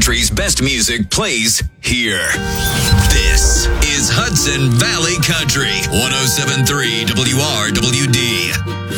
country's best music plays here. This is Hudson Valley Country, 107.3 WRWD.